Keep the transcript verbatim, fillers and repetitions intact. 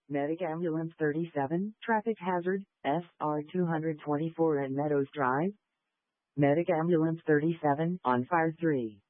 Medic Ambulance thirty-seven, Traffic Hazard, S R two twenty-four at Meadows Drive. Medic Ambulance thirty-seven, on Fire three.